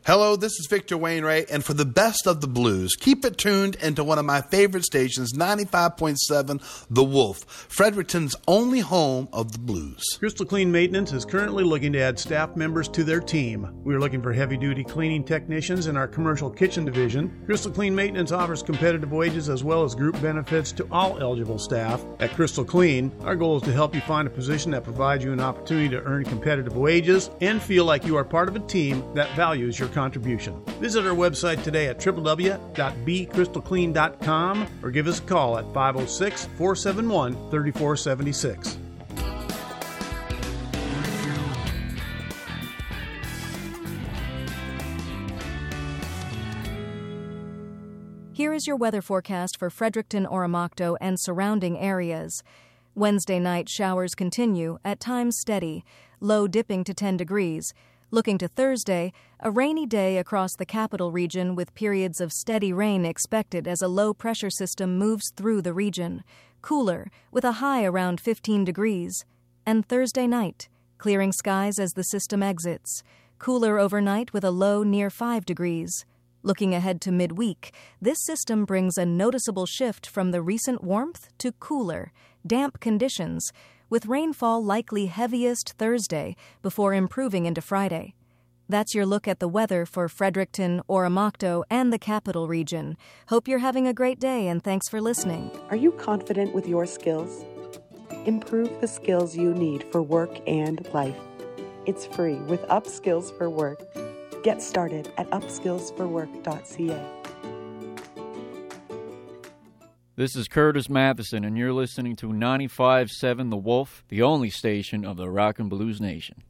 Hello, this is Victor Wainwright, and for the best of the blues, keep it tuned into one of my favorite stations, 95.7 The Wolf, Fredericton's only home of the blues. Crystal Clean Maintenance is currently looking to add staff members to their team. We are looking for heavy-duty cleaning technicians in our commercial kitchen division. Crystal Clean Maintenance offers competitive wages as well as group benefits to all eligible staff. At Crystal Clean, our goal is to help you find a position that provides you an opportunity to earn competitive wages and feel like you are part of a team that values your contribution. Visit our website today at www.becrystalclean.com or give us a call at 506-471-3476. Here is your weather forecast for Fredericton, Oromocto, and surrounding areas. Wednesday night showers continue, at times steady, low dipping to 10 degrees. Looking to Thursday, a rainy day across the capital region with periods of steady rain expected as a low-pressure system moves through the region. Cooler, with a high around 15 degrees. And Thursday night, clearing skies as the system exits. Cooler overnight with a low near 5 degrees. Looking ahead to midweek, this system brings a noticeable shift from the recent warmth to cooler, damp conditions, with rainfall likely heaviest Thursday before improving into Friday. That's your look at the weather for Fredericton, Oromocto, and the Capital Region. Hope you're having a great day, and thanks for listening. Are you confident with your skills? Improve the skills you need for work and life. It's free with Upskills for Work. Get started at upskillsforwork.ca. This is Curtis Matheson, and you're listening to 95.7 The Wolf, the only station of the Rock and Blues Nation.